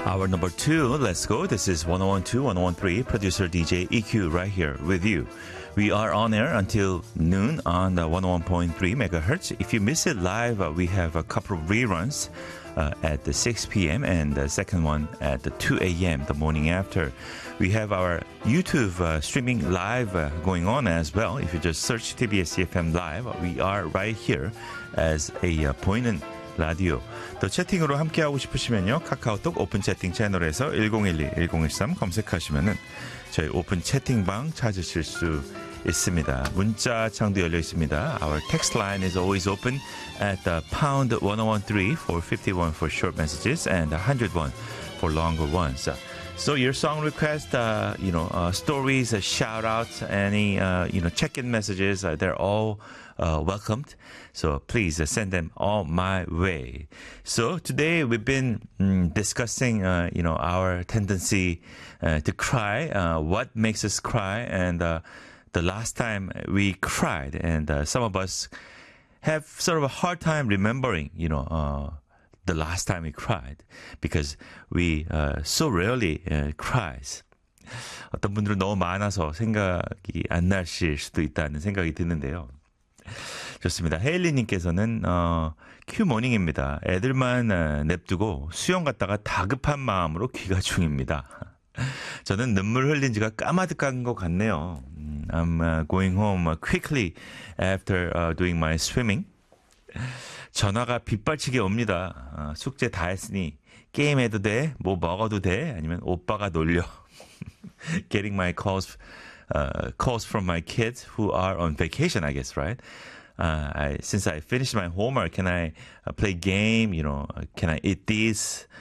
Hour number 2, let's go. This is 1012, 1013, producer DJ EQ right here with you. We are on air until noon on the 101.3 megahertz. If you miss it live, we have a couple of reruns at the 6 p.m. and the second one at the 2 a.m. the morning after. We have our YouTube streaming live going on as well. If you just search TBS EFM Live, we are right here as a 보이는 라디오. 더 채팅으로 함께하고 싶으시면요. 카카오톡 오픈 채팅 채널에서 1012-1013 검색하시면은 저희 오픈 채팅방 찾으실 수 있습니다. 문자 창도 열려 있습니다. Our text line is always open at pound 1013 for 51 for short messages and 101 for longer ones. So your song request, stories, shout outs, any, check-in messages, they're all welcomed. So please send them all my way. So today we've been discussing, our tendency to cry, what makes us cry, and the last time we cried. And some of us have sort of a hard time remembering, the last time we cried because we so rarely cries. 어떤 분들은 너무 많아서 생각이 안 나실 수도 있다는 생각이 드는데요. 좋습니다. 헤일리님께서는 큐모닝입니다. 애들만 냅두고 수영 갔다가 다급한 마음으로 귀가 중입니다. 저는 눈물 흘린 지가 까마득한 것 같네요. I'm going home quickly after doing my swimming. 전화가 빗발치게 옵니다. 숙제 다 했으니 게임해도 돼? 뭐 먹어도 돼? 아니면 오빠가 놀려? Getting my calls from my kids who are on vacation, I guess, right? Since I finished my homework, can I play game? Can I eat this?